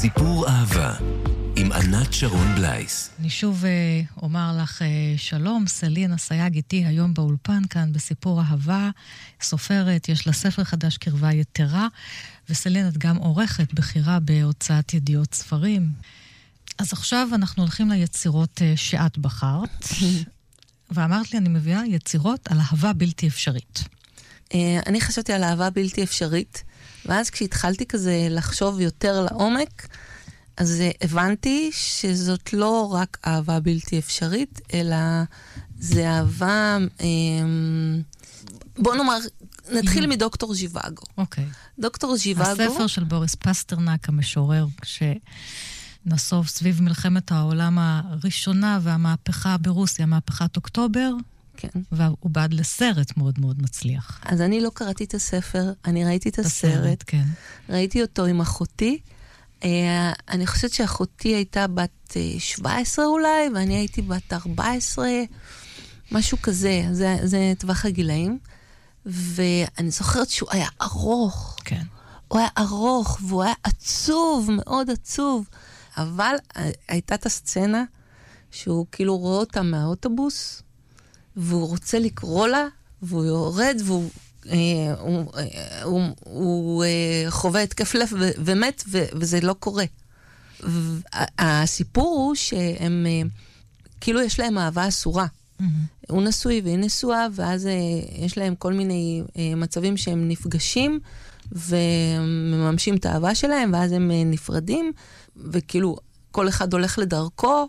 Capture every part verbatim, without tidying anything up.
סיפור אהבה עם ענת שרון בלייס. אני שוב אומר לך שלום, סלין הסייג איתי היום באולפן כאן בסיפור אהבה, סופרת, יש לה ספר חדש קרבה יתרה, וסלין את גם עורכת בחירה בהוצאת ידיעות ספרים. אז עכשיו אנחנו הולכים ליצירות שאת בחרת, ואמרת לי אני מביאה יצירות על אהבה בלתי אפשרית. אני חשבתי על אהבה בלתי אפשרית, ואז כשהתחלתי כזה לחשוב יותר לעומק, אז הבנתי שזאת לא רק אהבה בלתי אפשרית, אלא זה אהבה, בוא נאמר, נתחיל מדוקטור ז'יוואגו. אוקיי. דוקטור ז'יוואגו... הספר של בוריס פסטרנק, המשורר, שנסוף סביב מלחמת העולם הראשונה והמהפכה ברוסיה, מהפכת אוקטובר, כן. והוא בעד לסרט מאוד מאוד מצליח. אז אני לא קראתי את הספר, אני ראיתי את הסרט. הסרט, כן. ראיתי אותו עם אחותי. אני חושבת שאחותי הייתה בת שבע עשרה אולי, ואני הייתי בת ארבע עשרה, משהו כזה, זה, זה טווח הגילאים. ואני זוכרת שהוא היה ארוך. כן. הוא היה ארוך, והוא היה עצוב, מאוד עצוב. אבל הייתה את הסצנה שהוא כאילו רואה אותה מהאוטובוס, והוא רוצה לקרוא לה, והוא יורד, והוא אה, הוא, אה, הוא, הוא אה, חווה התקף לב ו- ומת, ו- וזה לא קורה. הסיפור הוא שהם, אה, כאילו יש להם אהבה אסורה. Mm-hmm. הוא נשוי והיא נשואה, ואז אה, יש להם כל מיני אה, מצבים שהם נפגשים, ומממשים את האהבה שלהם, ואז הם אה, נפרדים, וכאילו כל אחד הולך לדרכו,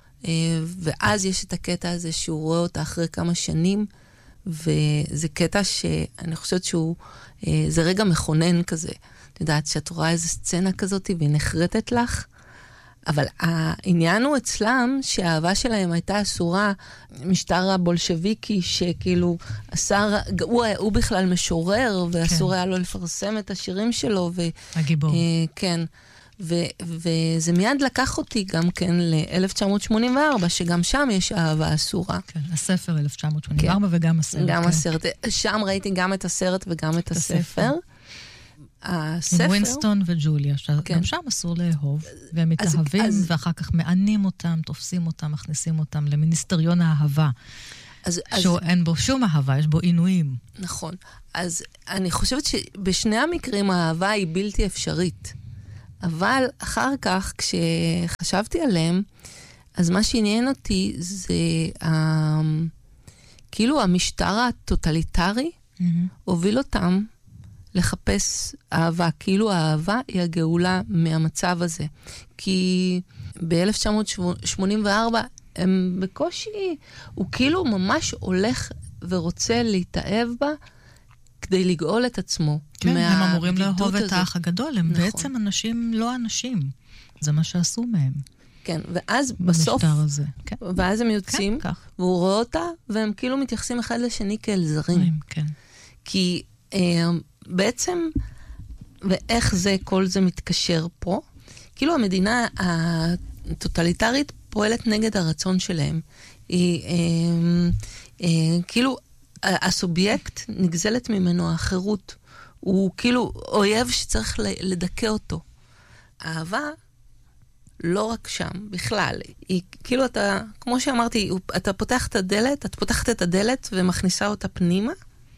ואז יש את הקטע הזה שהוא רואה אותה אחרי כמה שנים, וזה קטע שאני חושבת שהוא, זה רגע מכונן כזה. את יודעת, שאת רואה איזו סצנה כזאת והיא נחרטת לך, אבל העניין הוא אצלם שהאהבה שלהם הייתה אסורה, משטר הבולשביקי שכאילו אסר, הוא, הוא בכלל משורר, ואסור כן. היה לו לפרסם את השירים שלו. ו, הגיבור. כן. ו- וזה מיד לקח אותי גם כן ל-אלף תשע מאות שמונים וארבע, שגם שם יש אהבה אסורה. כן, הספר אלף תשע מאות שמונים וארבע כן. וגם הסרט. גם כן. הסרט. שם ראיתי גם את הסרט וגם את הספר. הספר. עם ווינסטון וג'וליה, כן. גם שם אסור לאהוב, והם מתאהבים, אז, ואחר כך מענים אותם, תופסים אותם, מכניסים אותם למיניסטריון האהבה. אז, שאין אז... בו שום אהבה, יש בו עינויים. נכון. אז אני חושבת שבשני המקרים האהבה היא בלתי אפשרית. אבל אחר כך, כשחשבתי עליהם, אז מה שעניין אותי זה אה, כאילו המשטר הטוטליטרי mm-hmm. הוביל אותם לחפש אהבה. כאילו האהבה היא הגאולה מהמצב הזה. כי ב-אלף תשע מאות שמונים וארבע הם בקושי, הוא כאילו ממש הולך ורוצה להתאהב בה, כדי לגאול את עצמו. כן, הם אמורים לאהוב את האח הגדול, הם נכון. בעצם אנשים לא אנשים. זה מה שעשו מהם. כן, ואז בסוף, הזה. כן. ואז הם יוצאים, כן, והוא רואה אותה, והם כאילו מתייחסים אחד לשני כאל זרים. כן. כי אה, בעצם, ואיך זה, כל זה מתקשר פה, כאילו המדינה הטוטליטרית פועלת נגד הרצון שלהם. היא, אה, אה, כאילו, הסובייקט נגזלת ממנו החירות. הוא כאילו אויב שצריך לדכא אותו. האהבה לא רק שם, בכלל. היא כאילו אתה, כמו שאמרתי, אתה פותח את הדלת, את פותחת את הדלת ומכניסה אותה פנימה,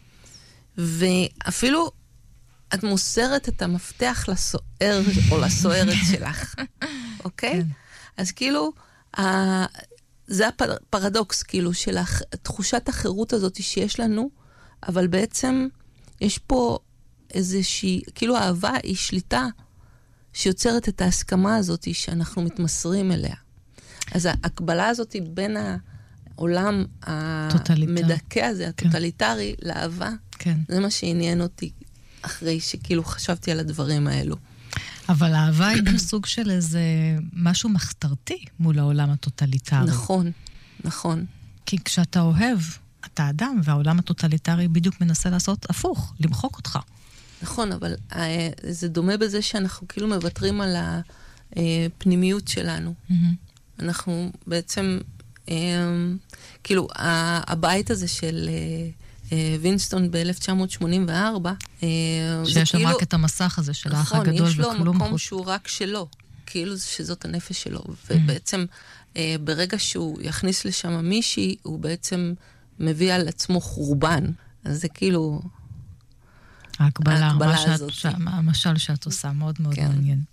ואפילו את מוסרת את המפתח לסוער או לסוערת שלך. אוקיי? אז כאילו, זה הפרדוקס, כאילו, של תחושת החירות הזאת שיש לנו, אבל בעצם יש פה איזושהי, כאילו האהבה היא שליטה שיוצרת את ההסכמה הזאת שאנחנו מתמסרים אליה. אז ההקבלה הזאת בין העולם המדכא הזה, הטוטליטרי, כן. לאהבה, כן. זה מה שעניין אותי אחרי שכאילו חשבתי על הדברים האלו. אבל האהבה היא גם סוג של איזה משהו מחתרתי מול העולם הטוטליטרי. נכון, נכון. כי כשאתה אוהב, אתה אדם, והעולם הטוטליטרי בדיוק מנסה לעשות הפוך, למחוק אותך. נכון, אבל זה דומה בזה שאנחנו כאילו מוותרים על הפנימיות שלנו. אנחנו בעצם, כאילו, הבית הזה של וינסטון ב-אלף תשע מאות שמונים וארבע, שיש שם רק את המסך הזה של האח הגדול וכלום חוץ. יש לו מקום שהוא רק שלו. כאילו שזאת הנפש שלו. ובעצם, אה, ברגע שהוא יכניס לשם מישהי, הוא בעצם מביא על עצמו חורבן. אז זה כאילו... ההקבלה, ההקבלה שאת, הזאת. ש... המשל שאת עושה, מאוד מאוד כן. מעניין.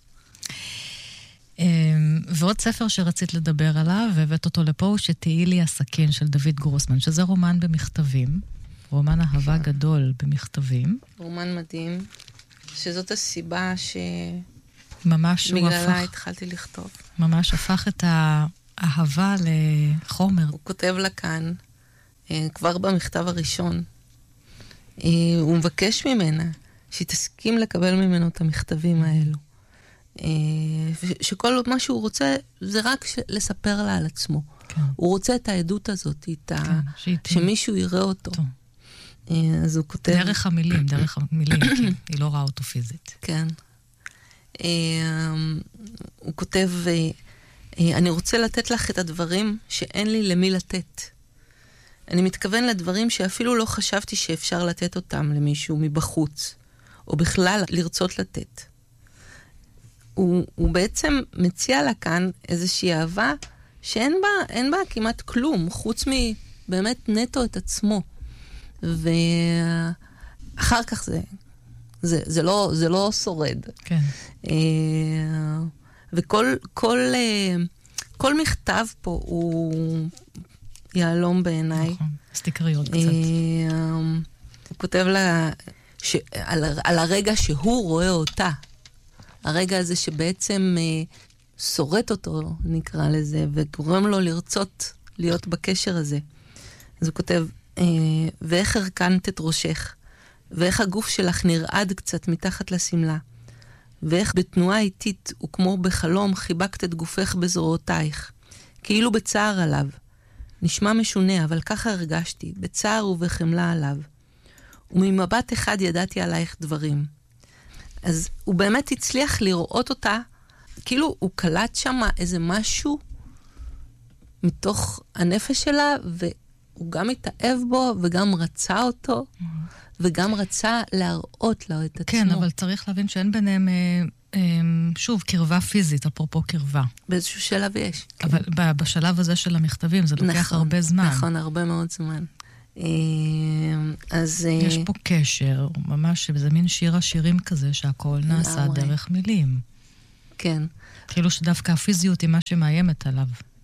ועוד ספר שרצית לדבר עליו, והבאת אותו לפה, הוא שתהי לי הסכין של דוד גרוסמן, שזה רומן במכתבים, רומן אהבה גדול במכתבים. רומן מדהים, שזאת הסיבה ש... ממש הוא בגללה הפך, התחלתי לכתוב. ממש הפך את האהבה לחומר. הוא כותב לה כאן, אה, כבר במכתב הראשון, אה, הוא מבקש ממנה שהיא תסכים לקבל ממנו את המכתבים האלו. אה, שכל מה שהוא רוצה זה רק ש... לספר לה על עצמו. כן. הוא רוצה את העדות הזאת, את ה... כן, שהיא תה- שמישהו יראה אותו. טוב. אה, אז הוא כותב... דרך המילים, דרך המילים, כי היא לא ראה אותו פיזית. כן. אה, הוא כותב, אה, אה, אני רוצה לתת לך את הדברים שאין לי למי לתת. אני מתכוון לדברים שאפילו לא חשבתי שאפשר לתת אותם למישהו מבחוץ, או בכלל לרצות לתת. הוא, הוא בעצם מציע לה כאן איזושהי אהבה שאין בה, אין בה כמעט כלום, חוץ מבאמת נטו את עצמו. ואחר כך זה, זה, זה לא, זה לא שורד. כן. וכל, כל, כל מכתב פה הוא יעלום בעיניי. נכון, אז תקראי עוד קצת. הוא כותב לה ש... על, על הרגע שהוא רואה אותה. הרגע הזה שבעצם אה, שורט אותו, נקרא לזה, וגורם לו לרצות להיות בקשר הזה. אז הוא כותב, אה, ואיך הרכנת את ראשך, ואיך הגוף שלך נרעד קצת מתחת לסמלה, ואיך בתנועה איטית וכמו בחלום חיבקת את גופך בזרועותייך, כאילו בצער עליו. נשמע משונה, אבל ככה הרגשתי, בצער ובחמלה עליו. וממבט אחד ידעתי עלייך דברים. אז הוא באמת הצליח לראות אותה, כאילו הוא קלט שם איזה משהו מתוך הנפש שלה, והוא גם התאהב בו, וגם רצה אותו, וגם רצה להראות לו את עצמו. כן, אבל צריך להבין שאין ביניהם, אה, אה, שוב, קרבה פיזית, אפרופו קרבה. באיזשהו שלב יש. אבל ב- בשלב הזה של המכתבים, זה לוקח נכון, הרבה זמן. נכון, הרבה מאוד זמן. אז... יש פה קשר, ממש, זה מין שיר השירים כזה, שהכל נעשה לגמרי. דרך מילים. כן. כאילו שדווקא הפיזיות היא מה שמאיימת עליו.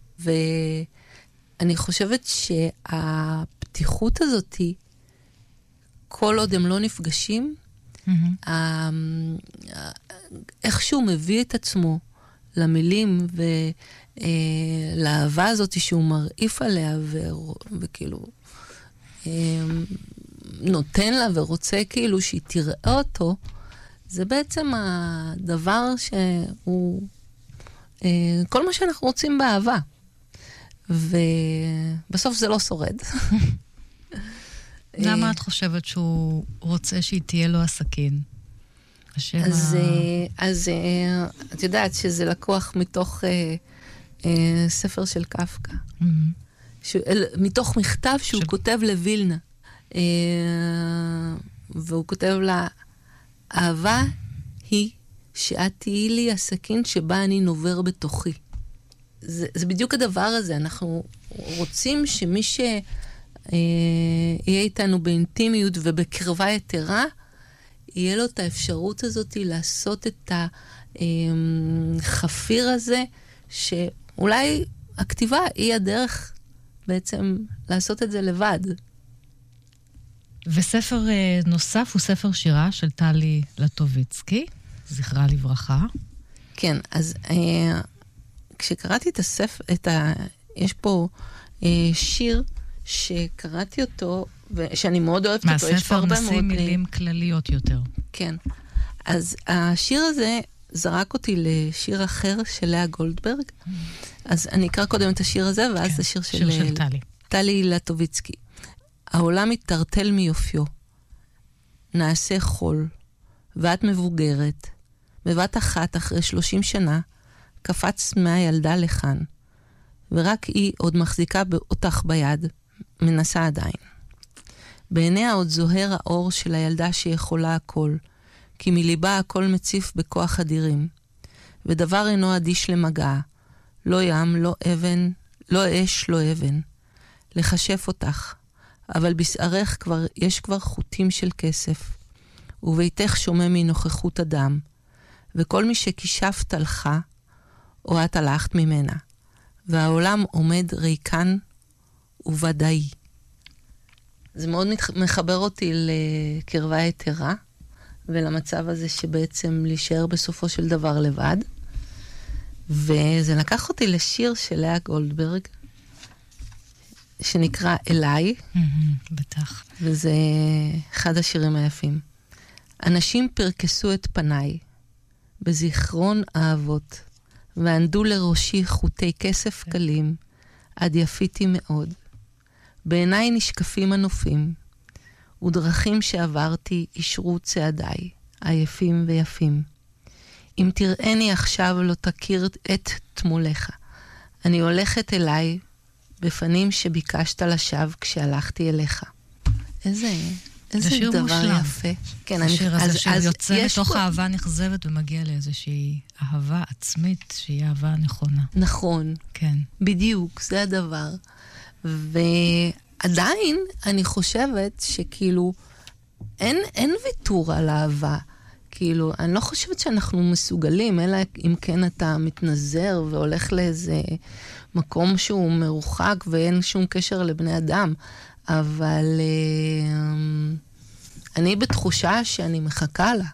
ואני חושבת שהפתיחות הזאת, כל עוד הם לא נפגשים, מהמם. ה- איכשהו מביא את עצמו למילים ולאהבה הזאת שהוא מרעיף עליה ו- וכאילו אה, נותן לה ורוצה כאילו שהיא תראה אותו, זה בעצם הדבר שהוא אה, כל מה שאנחנו רוצים באהבה. ובסוף זה לא שורד. למה את חושבת שהוא רוצה שהיא תהיה לו הסכין? השם אז, ה... אה, אז אה, את יודעת שזה לקוח מתוך אה, אה, ספר של קפקא. מהמם. ש... אל- מתוך מכתב שהוא ש- כותב לווילנה. אה, והוא כותב לה, אהבה היא שאת תהיי לי הסכין שבה אני נובר בתוכי. זה, זה בדיוק הדבר הזה. אנחנו רוצים שמי שיהיה איתנו באינטימיות ובקרבה יתרה, יהיה לו את האפשרות הזאת לעשות את החפיר הזה, שאולי הכתיבה היא הדרך בעצם לעשות את זה לבד. וספר אה, נוסף הוא ספר שירה של טלי לטוביצקי, זכרה לברכה. כן, אז אה, כשקראתי את הספר, את ה... יש פה אה, שיר שקראתי אותו, ושאני מאוד אוהבת אותו, יש פה מהספר הרבה נשים מאוד... מילים כלליות יותר. כן. אז השיר הזה זרק אותי לשיר אחר של לאה גולדברג. אז אני אקרא קודם את השיר הזה, ואז כן, את השיר שיר של, של טלי. טלי לטוביצקי. העולם מתערטל מיופיו. נעשה חול, ואת מבוגרת. בבת אחת, אחרי שלושים שנה, קפץ מהילדה לכאן, ורק היא עוד מחזיקה אותך ביד, מנסה עדיין. בעיניה עוד זוהר האור של הילדה שיכולה הכל, כי מליבה הכל מציף בכוח אדירים. ודבר אינו אדיש למגע. לא ים, לא אבן, לא אש, לא אבן. לחשף אותך, אבל בשערך כבר, יש כבר חוטים של כסף, וביתך שומע מנוכחות אדם, וכל מי שכישפת הלכה, או את הלכת ממנה, והעולם עומד ריקן וודאי. זה מאוד מחבר אותי לקרבה יתרה, ולמצב הזה שבעצם להישאר בסופו של דבר לבד. וזה לקח אותי לשיר של לאה גולדברג, שנקרא אליי. בטח. וזה אחד השירים היפים. אנשים פרקסו את פניי, בזיכרון אהבות, וענדו לראשי חוטי כסף קלים, עד יפיתי מאוד. בעיניי נשקפים הנופים, ודרכים שעברתי אישרו צעדיי, עייפים ויפים. אם תראיני עכשיו לא תכיר את תמולך. אני הולכת אליי בפנים שביקשת לשווא כשהלכתי אליך. איזה, איזה דבר מושלם. יפה. כן, השיר אני, הזה אז, אז יוצא לתוך פה... אהבה נכזבת ומגיע לאיזושהי אהבה עצמית שהיא אהבה נכונה. נכון. כן. בדיוק, זה הדבר. ועדיין אני חושבת שכאילו אין, אין ויתור על אהבה. כאילו, אני לא חושבת שאנחנו מסוגלים, אלא אם כן אתה מתנזר והולך לאיזה מקום שהוא מרוחק ואין שום קשר לבני אדם. אבל uh, אני בתחושה שאני מחכה לה.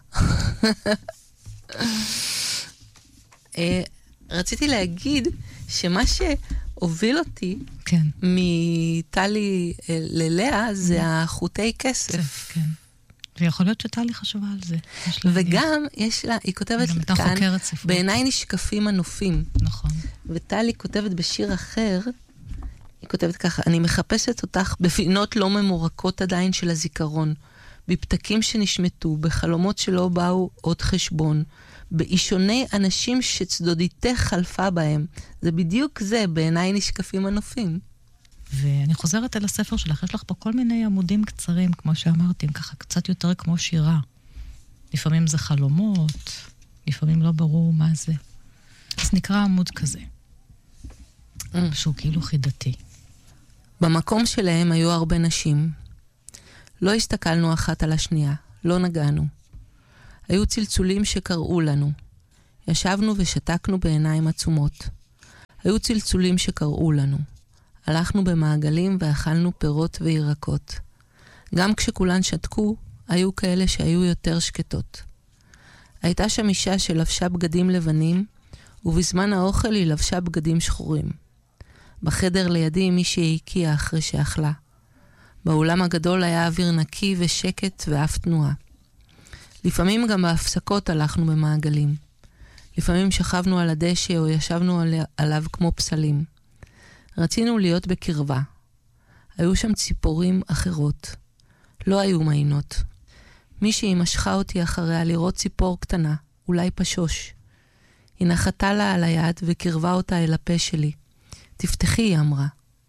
uh, רציתי להגיד שמה שהוביל אותי כן. מטלי uh, ללאה זה החוטי כסף. כן. ויכול להיות שטלי חשבה על זה. וגם יש לה, היא כותבת כאן, בעיניי נשקפים הנופים. נכון. וטלי כותבת בשיר אחר, היא כותבת ככה, אני מחפשת אותך בפינות לא ממורקות עדיין של הזיכרון, בפתקים שנשמטו, בחלומות שלא באו עוד חשבון, באישוני אנשים שצדודיתך חלפה בהם. זה בדיוק זה, בעיניי נשקפים הנופים. ואני חוזרת אל הספר שלך, יש לך פה כל מיני עמודים קצרים, כמו שאמרתי, ככה קצת יותר כמו שירה. לפעמים זה חלומות, לפעמים לא ברור מה זה. אז נקרא עמוד כזה, שהוא כאילו חידתי. במקום שלהם היו הרבה נשים. לא הסתכלנו אחת על השנייה, לא נגענו. היו צלצולים שקראו לנו. ישבנו ושתקנו בעיניים עצומות. היו צלצולים שקראו לנו. הלכנו במעגלים ואכלנו פירות וירקות. גם כשכולן שתקו, היו כאלה שהיו יותר שקטות. הייתה שם אישה שלבשה בגדים לבנים, ובזמן האוכל היא לבשה בגדים שחורים. בחדר לידי מישהי הקיעה אחרי שאכלה. באולם הגדול היה אוויר נקי ושקט ואף תנועה. לפעמים גם בהפסקות הלכנו במעגלים. לפעמים שכבנו על הדשא או ישבנו עליו כמו פסלים. רצינו להיות בקרבה. היו שם ציפורים אחרות. לא היו מעינות. מישהי משכה אותי אחריה לראות ציפור קטנה, אולי פשוש. היא נחתה לה על היד וקרבה אותה אל הפה שלי. תפתחי, היא אמרה.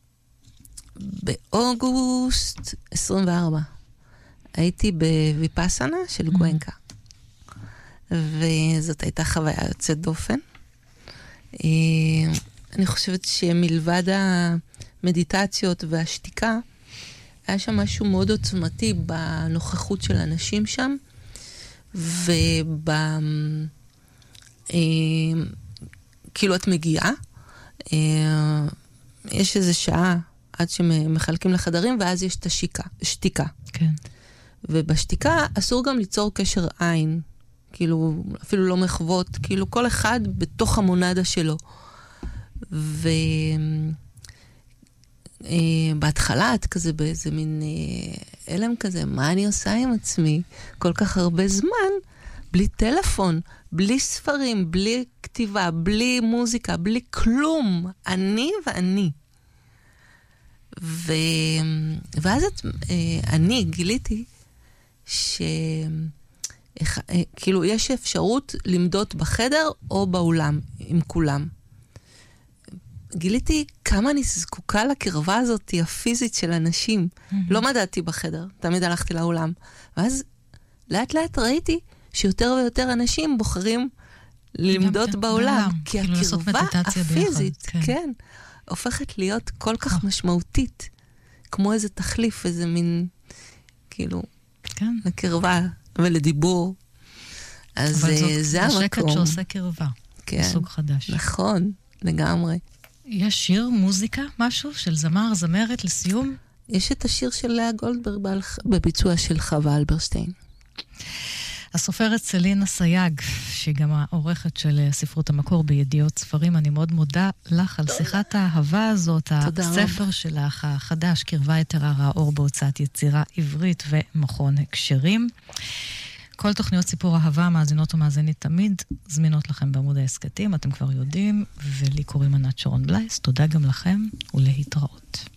באוגוסט עשרים וארבע הייתי בוויפאסנה של גואנקה. וזאת הייתה חוויה יוצאת דופן. אני חושבת שמלבד המדיטציות והשתיקה, היה שם משהו מאוד עוצמתי בנוכחות של אנשים שם, וב... כאילו את מגיעה, יש איזו שעה עד שמחלקים לחדרים, ואז יש את השתיקה. שתיקה. כן. ובשתיקה אסור גם ליצור קשר עין, כאילו אפילו לא מחוות, כאילו כל אחד בתוך המונדה שלו. ובהתחלה את כזה באיזה מין אלם כזה, מה אני עושה עם עצמי? כל כך הרבה זמן, בלי טלפון, בלי ספרים, בלי כתיבה, בלי מוזיקה, בלי כלום. אני ואני. ו... ואז את, אני גיליתי ש... כאילו יש אפשרות למדות בחדר או באולם עם כולם. גיליתי כמה אני זקוקה לקרבה הזאת הפיזית של אנשים. Mm-hmm. לא מדעתי בחדר, תמיד הלכתי לאולם. ואז לאט לאט ראיתי שיותר ויותר אנשים בוחרים למדוד בעולם, כי כאילו לעשות הקרבה מדיטציה ביחד, הפיזית, כן. כן, הופכת להיות כל כך משמעותית, כמו איזה תחליף, איזה מין, כאילו, כן. לקרבה ולדיבור. אז אבל אה, זאת זה המקום. השקט שעושה קרבה, כן, מסוג חדש. נכון, לגמרי. יש שיר, מוזיקה, משהו של זמר, זמרת לסיום? יש את השיר של לאה גולדברג בהלח- בביצוע של חווה אלברשטיין. הסופרת סלינה סייג, שהיא גם העורכת של ספרות המקור בידיעות ספרים, אני מאוד מודה לך על שיחת האהבה הזאת, הספר שלך החדש, קרבה יתרה ראה אור בהוצאת יצירה עברית ומכון הקשרים. כל תוכניות סיפור אהבה, מאזינות ומאזינית תמיד זמינות לכם בעמוד העסקתים, אתם כבר יודעים, ולי קוראים ענת שרון בלייס. תודה גם לכם ולהתראות.